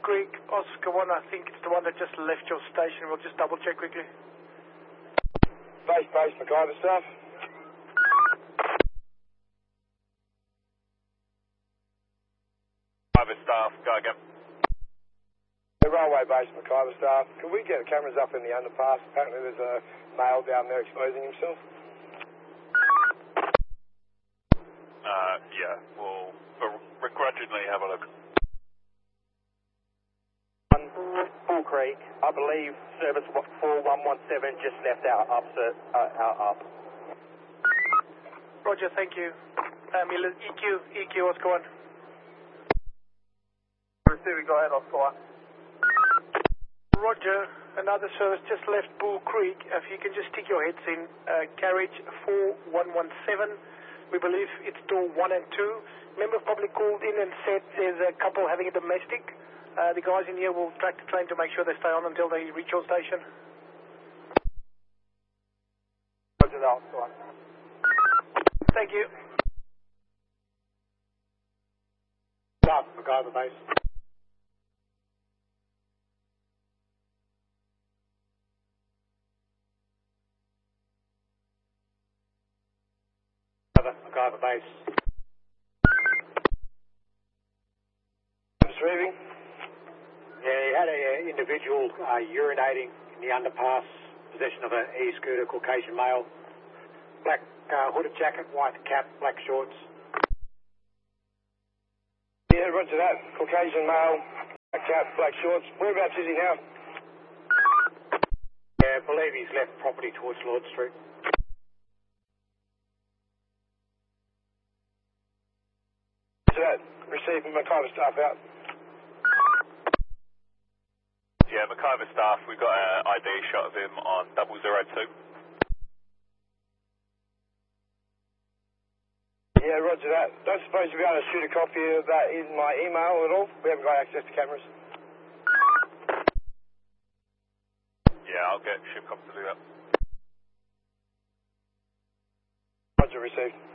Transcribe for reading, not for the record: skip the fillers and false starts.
Creek, Oscar 1, I think it's the one that just left your station. We'll just double check quickly. Base, McIver staff. McIver staff, go again. The railway base, McIver staff. Can we get the cameras up in the underpass? Apparently there's a male down there exposing himself. Yeah, we'll begrudgingly have a look. Bull Creek, I believe service 4117 just left our up. Roger, thank you. EQ, Oscar 1. Receiving, go ahead, Oscar 1. Roger, another service just left Bull Creek. If you can just stick your heads in, carriage 4117. We believe it's door 1 and 2. Member of public called in and said there's a couple having a domestic. The guys in here will track the train to make sure they stay on until they reach your station. Roger that, Oscar 1. Thank you. Staff, McIver base. McIver base. Receiving. Yeah, he had an individual urinating in the underpass, possession of an e-scooter, Caucasian male, black hooded jacket, white cap, black shorts. Yeah, roger that. Caucasian male, black cap, black shorts. Whereabouts is he now? Yeah, I believe he's left property towards Lord Street. Roger that. Receiving, McIver staff out. Yeah, McIver staff, we've got an ID shot of him on 002. Yeah, roger that. Don't suppose you'll be able to shoot a copy of that in my email at all? We haven't got access to cameras. Yeah, I'll get Shipcom to do that. Roger, received.